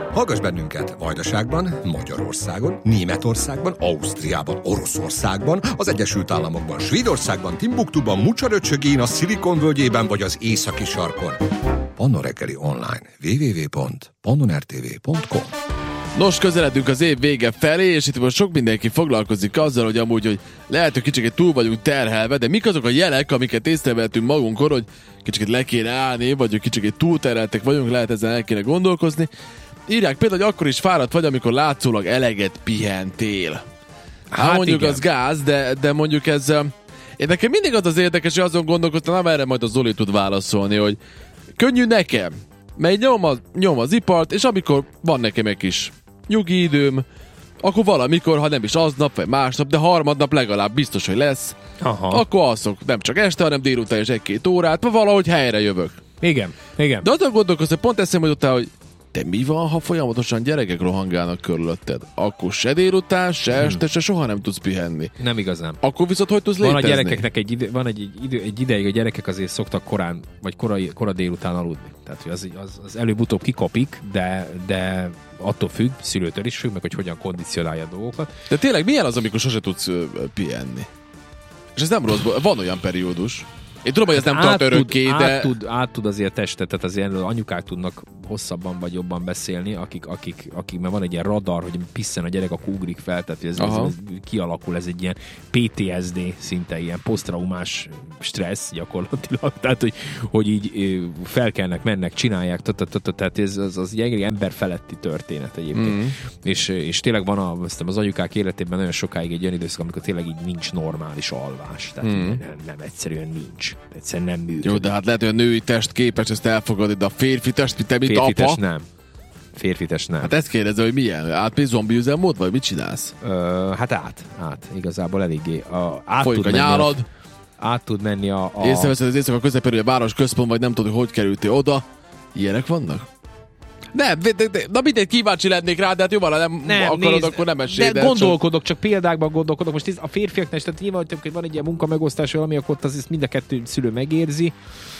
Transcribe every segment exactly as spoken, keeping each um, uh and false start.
Hallgass bennünket Vajdaságban, Magyarországon, Németországban, Ausztriában, Oroszországban, az Egyesült Államokban, Svédországban, Timbuktuban, Mucsaröcsögén, a Szilikon völgyében vagy az északi sarkon. Pannon Reggeli online. double-u double-u double-u pont pannon r t v pont com. Nos, közeledünk az év vége felé, és itt most sok mindenki foglalkozik azzal, hogy amúgy, hogy lehet, hogy kicsit túl vagyunk terhelve, de mik azok a jelek, amiket észrevettünk magunkon, hogy kicsit le kéne állni, vagy hogy kicsit túlterheltek vagyunk, lehet ezzel el kéne gondolkozni. Írják például, hogy akkor is fáradt vagy, amikor látszólag eleget pihentél. Hát, hát mondjuk igen. Az gáz, de, de mondjuk ez... Én nekem mindig az az érdekes, hogy azon gondolkoztam, nem erre majd a Zoli tud válaszolni, hogy könnyű nekem, mert nyom az, nyom az ipart, és amikor van nekem egy kis nyugi időm, akkor valamikor, ha nem is aznap, vagy másnap, de harmadnap legalább biztos, hogy lesz, aha. Akkor alszok nem csak este, hanem délután és egy-két órát, vagy valahogy helyre jövök. Igen, igen. De azon gondolkoztam, pont eszembe jutottál, hogy de mi van, ha folyamatosan gyerekek rohangálnak körülötted? Akkor se délután, se este, se soha nem tudsz pihenni. Nem igazán. Akkor viszont hogy tudsz létezni? Van a gyerekeknek egy, idő, van egy, idő, egy ideig, a gyerekek azért szoktak korán, vagy korai, kora délután aludni. Tehát az, az, az előbb-utóbb kikopik, de, de attól függ, szülőtől is függ, meg hogy hogyan kondicionálja a dolgokat. De tényleg milyen az, amikor sose tudsz uh, pihenni? És ez nem rossz, van olyan periódus. Én tudom, hogy ez nem át tart örökké, tud, de... Át tud, át tud azért testet, tehát azért anyukák tudnak hosszabban vagy jobban beszélni, akik, akik, akik mert van egy ilyen radar, hogy pissen a gyerek, akkor ugrik fel, tehát ez, ez, ez kialakul, ez egy ilyen pé té es dé szinte, ilyen posztraumás stressz gyakorlatilag, tehát hogy, hogy így felkelnek, mennek, csinálják, tehát ez az, az egy ember feletti történet egyébként. Mm. És, és tényleg van a, az anyukák életében nagyon sokáig egy olyan időszak, amikor tényleg így nincs normális alvás, tehát mm. nem, nem, egyszerűen nincs. Egyszerűen nem működik. Jó, de hát lehet, hogy a női test képes ezt elfogadni, de a férfi test, te mint férfi apa... Test nem. Férfi test nem. Hát ezt kérdezze, hogy milyen? Átmész zombi üzemmód, vagy mit csinálsz? Ö, hát át. Át. Igazából eléggé. A, át Folyik tud a nyálad. A, át tud menni a... a... Észreveszed az éjszaka közepén, hogy a város központ, vagy nem tudod, hogy hogy kerültél oda. Ilyenek vannak? Nem, de, de, de, na mindegy, kíváncsi lennék rá, de hát jobban, ha nem, nem akarod, nézd, akkor nem esély. De gondolkodok, csak... csak példákban gondolkodok. Most a férfiaknál, tehát nyilván, hogy van egy ilyen munkamegosztás, valami, akkor ott az mind a kettő szülő megérzi,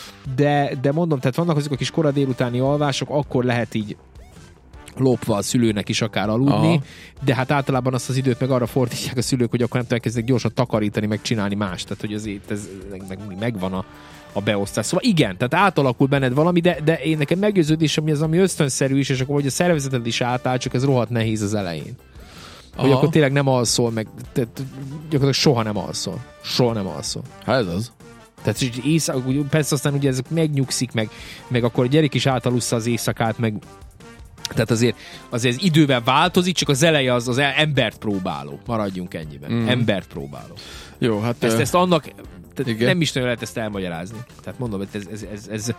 de, de mondom, tehát vannak azok a kis kora délutáni alvások, akkor lehet így lopva a szülőnek is akár aludni, aha. De hát általában azt az időt meg arra fordítják a szülők, hogy akkor nem elkezdenek gyorsan takarítani, meg csinálni más. Tehát, hogy azért ez, meg, megvan a a beosztás. Szóval igen, tehát átalakul benned valami, de, de én nekem meggyőződésem, hogy ez ami ösztönszerű is, és akkor hogy a szervezeted is átáll, csak ez rohadt nehéz az elején. Aha. Hogy akkor tényleg nem alszol, meg tehát, gyakorlatilag soha nem alszol. Soha nem alszol. Hát ez az. Tehát éjszak, persze aztán ugye ezek megnyugszik, meg, meg akkor a gyerek is átalussza az éjszakát, meg tehát azért, azért ez idővel változik, csak az eleje az, az embert próbáló. Maradjunk ennyiben. Mm. Embert próbáló. Jó, hát... Ezt, ezt annak nem is nagyon lehet ezt elmagyarázni. Tehát mondom, hogy ez, ez, ez, ez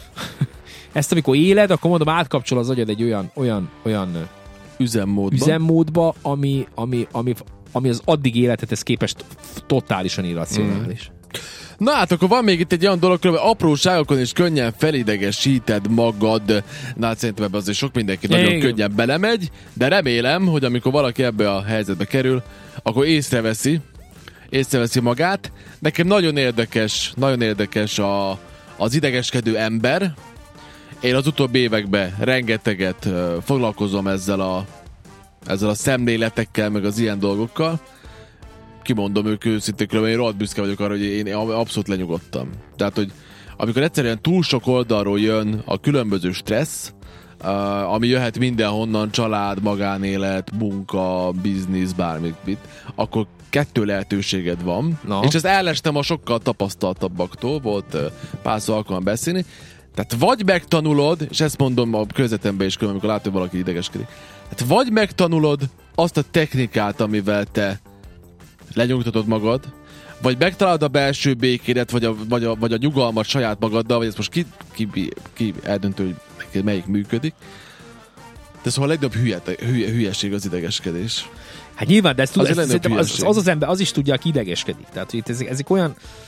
ezt amikor éled, akkor mondom, átkapcsol az agyad egy olyan, olyan, olyan üzemmódba, üzemmódba ami, ami, ami, ami az addig életethez képest totálisan irracionális. Mm. Na hát akkor van még itt egy olyan dolog, hogy apróságokon is könnyen felidegesíted magad. Na hát szerintem ebben azért sok mindenki nagyon Igen. könnyen belemegy, de remélem, hogy amikor valaki ebbe a helyzetbe kerül, akkor észreveszi, észreveszi magát. Nekem nagyon érdekes, nagyon érdekes a, az idegeskedő ember. Én az utóbbi években rengeteget uh, foglalkozom ezzel a, ezzel a szemléletekkel, meg az ilyen dolgokkal. Kimondom ők őszintén, különben én rohadt büszke vagyok arra, hogy én abszolút lenyugodtam. Tehát, hogy amikor egyszerűen túl sok oldalról jön a különböző stressz, uh, ami jöhet mindenhonnan, család, magánélet, munka, biznisz, bármit, mit, akkor kettő lehetőséged van. No. És ezt ellestem a sokkal tapasztaltabbaktól, volt uh, pár szó alkalommal beszélni. Tehát vagy megtanulod, és ezt mondom a közvetemben is, különben, amikor látom, hogy valaki idegeskedik. Tehát vagy megtanulod azt a technikát, amivel te lenyugtatod magad, vagy megtalálod a belső békédet, vagy a, vagy a, vagy a nyugalmat saját magaddal, vagy ez most ki, ki, ki eldöntő, hogy melyik működik. De szóval a legnagyobb hülye, hülye, hülyeség az idegeskedés. Hát nyilván, de ezt tud, ez, az, az, az az ember az is tudja, aki idegeskedik. Tehát hogy ezek, ezek olyan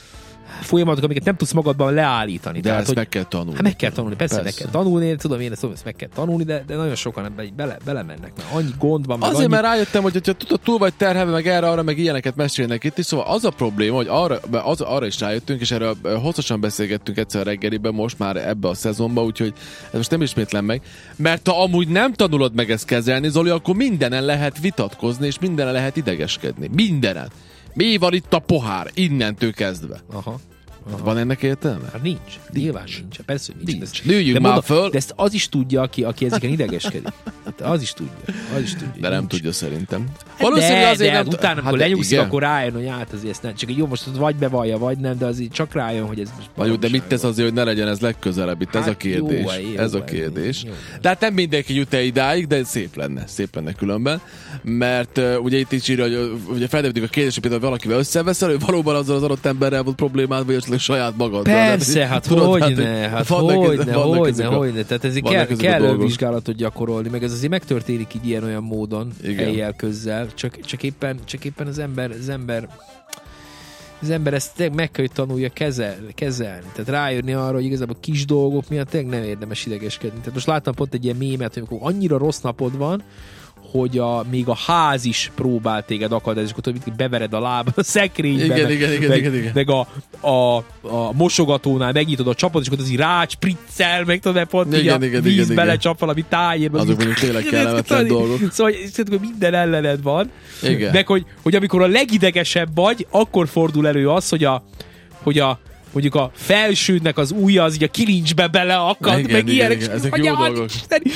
folyamatok, amiket nem tudsz magadban leállítani. De Tehát, ezt hogy, meg kell tanulni. Hát meg kell tanulni, persze, persze. meg kell tanulni, tudom én, ezt, ezt meg kell tanulni, de, de nagyon sokan ebbe bele, belemennek, mert annyi gond van. Azért, annyi... mert rájöttem, hogy ha tudod, túl vagy terhelve, meg erre, arra, meg ilyeneket mesélnek itt, és szóval az a probléma, hogy arra, az, arra is rájöttünk, és erről hosszasan beszélgettünk egyszer a reggeliben, most már ebbe a szezonban, úgyhogy ez most nem ismétlem meg, mert ha amúgy nem tanulod meg ezt kezelni, Zoli, akkor mindenen lehet vitatkozni, és mindenen lehet idegeskedni. Mindenen. Mi van itt a pohár? Innentől kezdve. Aha. Aha. Van ennek értelme? Hát nincs. Nyilván nincs. Persze, hogy nincs. nincs. Nőjünk de már mondom, föl. De ezt az is tudja, aki, aki ezeken idegeskedik. Hát az is tudja. Az is tudja. De nem nincs. tudja szerintem. Valószínűleg azért de, nem... Utána, hát amikor de lenyugszik, igen. akkor rájön, hogy hát azért ezt nem. Csak jó, most vagy bevallja, vagy nem, de azért csak rájön, hogy ez most Vagy, de mit tesz azért, hogy ne legyen ez legközelebb? Itt hát ez a kérdés. Jó, jó, ez a kérdés. Jó, jó. De hát nem mindenki jut el idáig, de szép lenne. Szép lenne különben. Mert uh, ugye itt is írja, hogy ugye feltevedik a kérdés, hogy például valakivel összeveszel, hogy valóban azzal az adott emberrel volt problémád, vagy esetleg saját magad. Persze, hát hogyne, hát hogyne, hogyne, hogyne. Tehát ezért kell, kell vizsgálatot gyakorolni, meg ez azért megtörténik így ilyen-olyan módon, helyjel, közzel, csak, csak, éppen, csak éppen az ember, az ember az ember ezt meg kell, hogy tanulja kezel, kezelni. Tehát rájönni arra, hogy igazából kis dolgok miatt tényleg nem érdemes idegeskedni. Tehát most láttam pont egy ilyen mémet, hogy amikor annyira rossz napod van, hogy a, még a ház is próbál téged akadályzni, és akkor tudod, bevered a lábad a szekrénybe, igen, meg, igen, igen, meg, igen, igen. meg a, a, a mosogatónál megnyitod a csapot, és akkor az így rácspriccel, meg tudod, mert pont igen, így a igen, víz igen, belecsap valami tájérba. Azok mondjuk tényleg kellemetlen dolgok. Szóval hogy minden ellened van. Igen. Meg hogy, hogy amikor a legidegesebb vagy, akkor fordul elő az, hogy a, hogy a mondjuk a felsődnek az ujja az így a kilincsbe beleakad, igen, meg igen, ilyenek. Igen, ezek jó dolgok.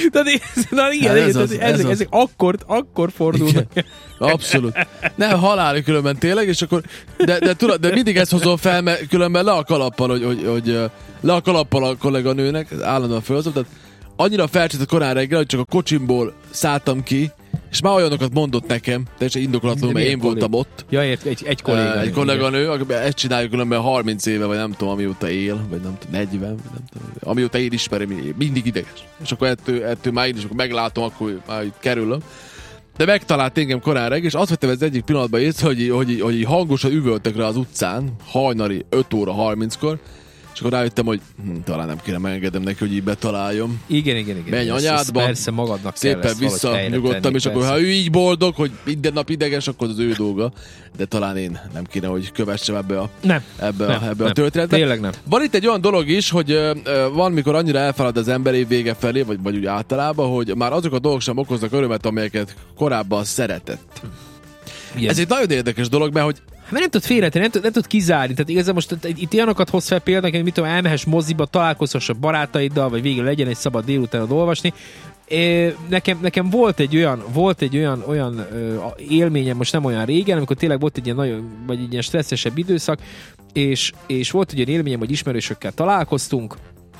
Ezek akkor, akkor fordulnak. Abszolút. Nem, haláli különben tényleg, és akkor, de, de, tudod, de mindig ezt hozom fel, mert különben le a kalappal, hogy, hogy, hogy le a kalappal a kolléganőnek, állandóan fölhozom, tehát annyira felcsített korán reggel, hogy csak a kocsimból szálltam ki, és már olyanokat mondott nekem, teljesen indokolatlanul, mert én voltam ott. Ja, egy, egy, egy kolléganő. Egy kolléganő, ezt csináljuk különben harminc éve, vagy nem tudom, amióta él, vagy nem tudom, negyven, vagy nem tudom, amióta én ismerem, mindig ideges. És akkor ettől, ettől már én is, akkor meglátom, akkor már itt kerülöm. De megtalált engem korán reggel, és azt vettem ez egyik pillanatban észre, hogy, hogy, hogy hangosan üvöltek rá az utcán, hajnali öt óra harminckor, és akkor rájöttem, hogy hm, talán nem kéne megengedem neki, hogy így betaláljon. Igen, igen, igen. Menj anyádba. Persze magadnak szépen visszanyugodtam, és akkor ha ő így boldog, hogy minden nap ideges, akkor az ő dolga. De talán én nem kéne, hogy kövessem ebbe a, nem, ebbe nem, a, ebbe nem, a történetbe. Tényleg nem. Van itt egy olyan dolog is, hogy ö, ö, van, mikor annyira elfárad az ember év vége felé, vagy, vagy úgy általában, hogy már azok a dolgok sem okoznak örömet, amelyeket korábban szeretett. Igen. Ez egy nagyon érdekes dolog, mert hogy mert nem tud félretenni, nem tud, nem tud kizárni. Tehát igazából most itt olyanokat hoz fel például, hogy mit tudom, elmehess moziba, találkozhass a barátaiddal, vagy végül legyen egy szabad délutánod olvasni. É, nekem, nekem volt egy olyan, volt egy olyan, olyan ö, élményem, most nem olyan régen, amikor tényleg volt egy ilyen nagyon, vagy egy ilyen stresszesebb időszak, és, és volt egy olyan élményem, hogy ismerősökkel találkoztunk,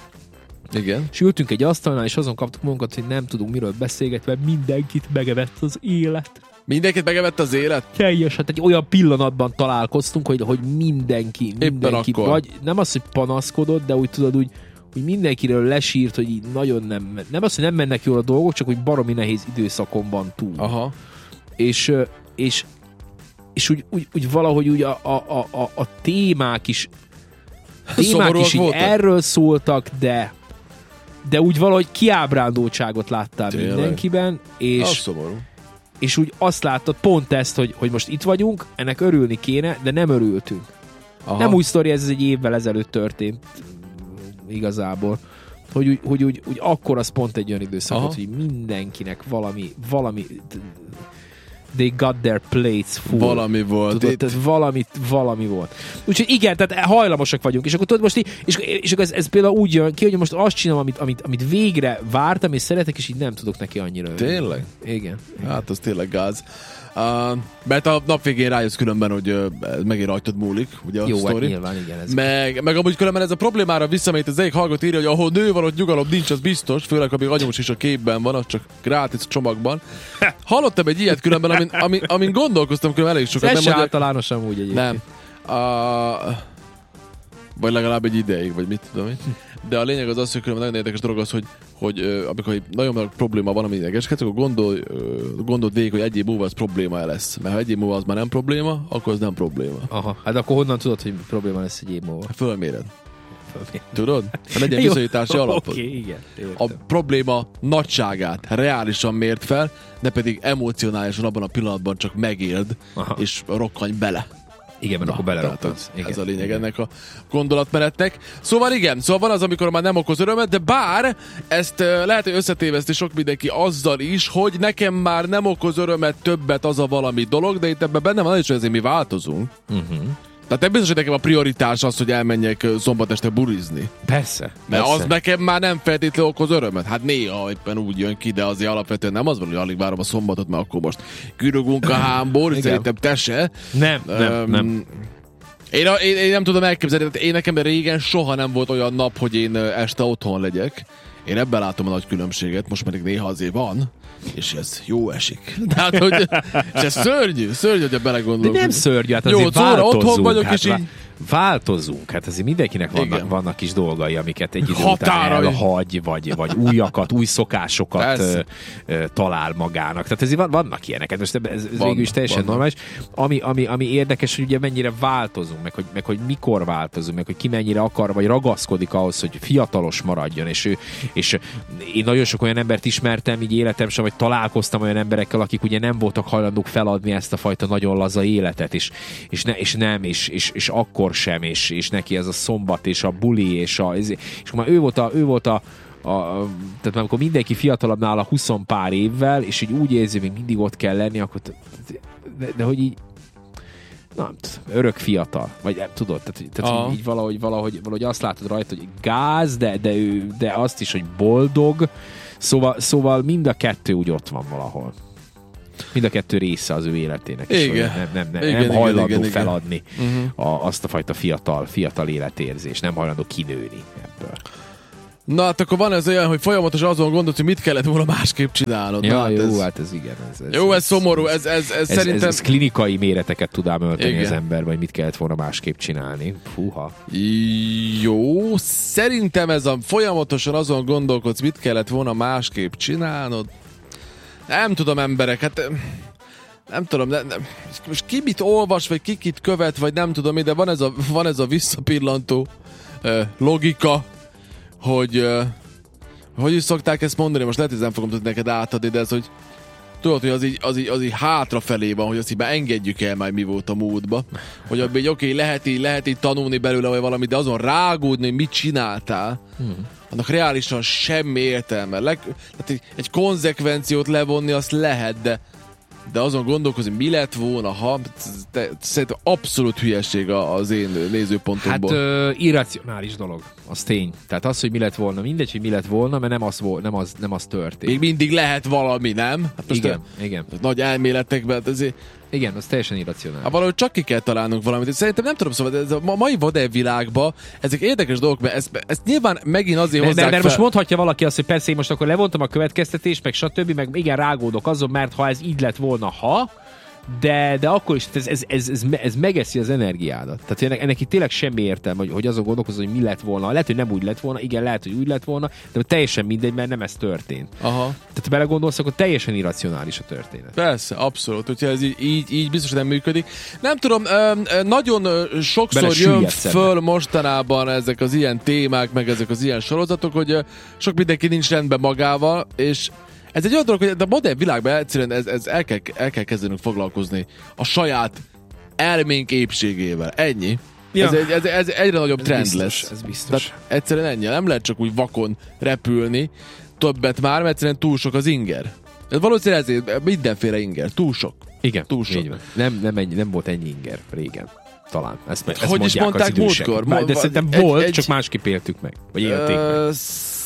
igen. És ültünk egy asztalnál, és azon kaptuk magunkat, hogy nem tudunk miről beszélgetni, mert mindenkit megevett az élet. Mindenkit megevett az élet? Teljes, hát egy olyan pillanatban találkoztunk, hogy, hogy mindenki, mindenki vagy nem az, hogy panaszkodott, de úgy tudod, úgy, hogy mindenkiről lesírt, hogy így nagyon nem, nem az, hogy nem mennek jól a dolgok, csak hogy baromi nehéz időszakon van túl. Aha. És, és, és úgy, úgy, úgy valahogy úgy a, a, a, a témák is témák is így erről szóltak, de de úgy valahogy kiábrándultságot láttál tényleg mindenkiben, és, és úgy azt láttad pont ezt, hogy, hogy most itt vagyunk, ennek örülni kéne, de nem örültünk. Aha. Nem úgy sztori, ez egy évvel ezelőtt történt igazából, hogy úgy, hogy úgy, úgy akkor az pont egy olyan időszak volt, hogy mindenkinek valami, valami they got their plates full. Valami volt. Tudod, It... tehát valami, valami volt. Úgyhogy igen, tehát hajlamosak vagyunk. És akkor tudod most így, és, és akkor ez, ez például úgy jön ki, hogy most azt csinálom, amit, amit, amit végre vártam, és szeretek, és így nem tudok neki annyira. Tényleg? Igen. Hát az tényleg gáz. Uh, mert a nap végén rájössz különben, hogy uh, megint rajtad múlik, ugye a jó, sztori. Hát nyilván, igen. Ez meg, meg amúgy különben ez a problémára visszamegy, az egyik hallgat írja, hogy ahol nő van, ott nyugalom nincs, az biztos, főleg, amíg anyós is a képben van, az csak gratis csomagban. Hallottam egy ilyet különben, amin, amin, amin gondolkoztam különben elég sokat. Ez se általánosan úgy egyébként. Nem. Uh, vagy legalább egy ideig, vagy mit tudom én. De a lényeg az az, hogy különben nagyon érdekes dolog az, hogy, hogy uh, amikor nagyon nagy probléma van, ami idegeskedsz, akkor gondolj, uh, gondold végig, hogy egy év múlva az probléma lesz. Mert ha egy év múlva az már nem probléma, akkor az nem probléma. Aha, hát akkor honnan tudod, hogy probléma lesz egy év múlva? Fölméred. Tudod? Ha legyen viszonyítási alapod. Okay, igen, a probléma nagyságát reálisan mért fel, de pedig emocionálisan abban a pillanatban csak megéld, Aha. és rokkanj bele. Igen, mert Na, akkor belerottansz. Ez a lényeg igen. ennek a gondolatmenetnek. Szóval igen, szóval van az, amikor már nem okoz örömet, de bár ezt lehet, hogy összetéveszti sok mindenki azzal is, hogy nekem már nem okoz örömet többet az a valami dolog, de itt ebben benne van, hogy ezért mi változunk. Uh-huh. Tehát nem biztos, hogy nekem a prioritás az, hogy elmenjek szombat este burizni. Persze. Mert persze. az nekem már nem feltétlenül okoz örömet. Hát néha éppen úgy jön ki, de azért alapvetően nem az van, hogy alig várom a szombatot, mert akkor most kürögünk a hámból, szerintem te se. Nem, nem, um, nem. Én, én, én nem tudom elképzelni, én nekem régen soha nem volt olyan nap, hogy én este otthon legyek. Én ebben látom a nagy különbséget, most pedig néha azért van, és ez jó esik. Tehát, hogy és ez szörnyű, szörnyű, hogyha belegondolunk. De nem szörnyű, hát azért változunk. Otthon vagyok, hát, és így... változunk, hát azért mindenkinek vannak, vannak kis dolgai, amiket egy idő után elhagy, vagy, vagy újakat, új szokásokat ö, ö, talál magának. Tehát ezért vannak ilyenek, most ez, ez végül is teljesen vannak. normális. Ami, ami, ami érdekes, hogy ugye mennyire változunk, meg hogy, meg hogy mikor változunk, meg hogy ki mennyire akar, vagy ragaszkodik ahhoz, hogy fiatalos maradjon, és, ő, és én nagyon sok olyan embert ismertem így életem sem, vagy találkoztam olyan emberekkel, akik ugye nem voltak hajlandók feladni ezt a fajta nagyon laza életet, és, és, ne, és nem, és, és, és akkor sem, és, és neki ez a szombat, és a buli, és, a, és már ő volt a, ő volt a, a tehát már amikor mindenki fiatalabb nála huszon pár évvel, és így úgy érzi, hogy mindig ott kell lenni, akkor de, de hogy így nem, örök fiatal, vagy nem tudod, tehát, tehát így, így valahogy, valahogy, valahogy azt látod rajta, hogy gáz, de, de, ő, de azt is, hogy boldog, szóval, szóval mind a kettő úgy ott van valahol. Mind a kettő része az ő életének. Igen. És nem, nem, nem, igen, nem hajlandó igen, igen, feladni igen. A, azt a fajta fiatal, fiatal életérzés, nem hajlandó kinőni ebből. Na hát akkor van ez olyan, hogy folyamatosan azon gondolt, hogy mit kellett volna másképp csinálnod. Ja, hát jó, ez... hát ez igen. Ez, ez, jó, ez szomorú, ez, ez, ez, ez szerintem... Ez, ez klinikai méreteket tud ám ölteni igen. az ember, vagy mit kellett volna másképp csinálni. Fúha. Jó, szerintem ez a folyamatosan azon gondolkodsz, mit kellett volna másképp csinálnod. Nem tudom, emberek, hát nem tudom, nem, nem. Most ki mit olvas, vagy ki kit követ, vagy nem tudom, de van ez a, van ez a visszapillantó uh, logika, hogy uh, hogy is szokták ezt mondani, most lehet, hogy nem fogom tudni neked átadni, de ez, hogy tudod, hogy az így, az így, az így hátrafelé van, hogy azt így engedjük el már, mi volt a múltba. Hogy abban így oké, okay, lehet, így, lehet így tanulni belőle, vagy valami, de azon rágódni, hogy mit csináltál, hmm. annak reálisan semmi értelme. Leg, tehát egy, egy konzekvenciót levonni, azt lehet, de de azon gondolkozni, mi lett volna, ha te, szerintem abszolút hülyeség az én nézőpontomból. Hát ö, irracionális dolog, az tény. Tehát az, hogy mi lett volna, mindegy, hogy mi lett volna, mert nem az, volt, nem az, nem az történt. Még mindig lehet valami, nem? Hát igen, a, igen. Nagy elméletekben, azért... Igen, az teljesen irracionális. Hát valahogy csak ki kell találnunk valamit. Szerintem nem tudom, szóval ez a mai vadel világban ezek érdekes dolgok, mert ezt, ezt nyilván megint azért hozzák mert, mert fel... most mondhatja valaki azt, hogy persze én most akkor levontam a következtetést, meg stb., meg igen, rágódok azon, mert ha ez így lett volna, ha... De, de akkor is ez, ez, ez, ez, ez megeszi az energiádat. Tehát ennek, ennek itt tényleg semmi értelme, hogy, hogy azon gondolkozol, hogy mi lett volna. Lehet, hogy nem úgy lett volna, igen, lehet, hogy úgy lett volna, de teljesen mindegy, mert nem ez történt. Aha. Tehát ha belegondolsz, akkor teljesen irracionális a történet. Persze, abszolút. Hogyha ez így, így, így biztos, hogy nem működik. Nem tudom, nagyon sokszor jön föl mostanában ezek az ilyen témák, meg ezek az ilyen sorozatok, hogy sok mindenki nincs rendben magával, és ez egy olyan dolog, hogy a modern világban egyszerűen ez, ez el, kell, el kell kezdenünk foglalkozni a saját elménk épségével. Ennyi. Ja. Ez, egy, ez, ez egyre nagyobb ez trend biztos, lesz. Ez biztos. Tehát egyszerűen ennyi. Nem lehet csak úgy vakon repülni többet már, mert egyszerűen túl sok az inger. Ez valószínűleg ezért mindenféle inger. Túl sok. Igen, túl sok. Nem, nem, ennyi, nem volt ennyi inger régen. Talán. Ezt, ezt hogy is mondták múltkor? De szerintem egy, volt, egy, csak másképp éltük meg. Vagy élték ö, meg.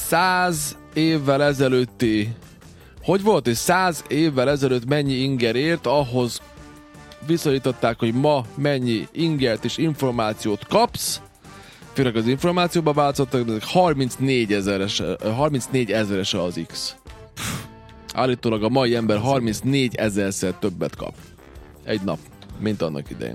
Száz évvel ezelőtti hogy volt, és száz évvel ezelőtt mennyi inger ért, ahhoz viszonyították, hogy ma mennyi ingert és információt kapsz, főleg az információba változtattak, de harmincnégy ezeres, harmincnégy ezeres az X. Állítólag a mai ember harmincnégy ezerszer többet kap. Egy nap, mint annak idején.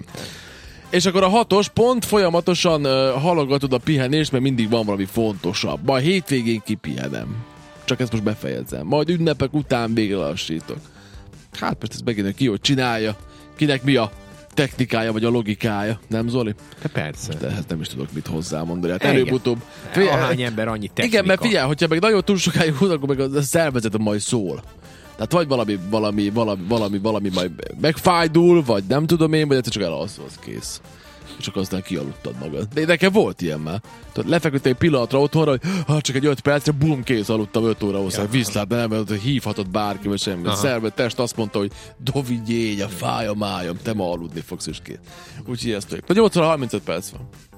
És akkor a hatos pont folyamatosan uh, halogatod a pihenést, mert mindig van valami fontosabb. Ma a hétvégén kipihenem. csak ezt most befejezem. Majd ünnepek után végre lassítok. Hát most ez megint ki, hogy csinálja. Kinek mi a technikája, vagy a logikája, nem Zoli? De persze. De hát nem is tudok mit hozzámondani. Hát előbb-utóbb... Ahány ember, annyi technika. Igen, mert figyelj, hogyha meg nagyon túl sokáig húz, akkor meg a szervezetem majd szól. Tehát vagy valami, valami, valami, valami, valami majd megfájdul, vagy nem tudom én, vagy egyszer csak elalszolsz, kész. És csak aztán kialudtad magad. De nekem volt ilyen már. Tehát lefeküdtél egy pillanatra otthonra, hogy ha csak egy öt percre, bum, kész, aludtam öt óra hozzá. Ja. Viszlát, de nem, mert hívhatott bárki, vagy semmi. A szervezet test azt mondta, hogy Dovi, gyégy, a fáj a májam, te ma aludni fogsz, és kész. Úgyhogy ezt tudjuk. nyolc óra harmincöt perc van.